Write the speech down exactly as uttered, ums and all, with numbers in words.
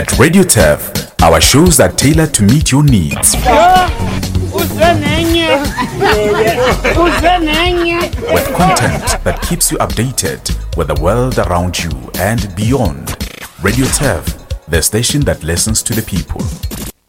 At Radio Turf, our shows are tailored to meet your needs. With content that keeps you updated with the world around you and beyond. Radio Turf, the station that listens to the people.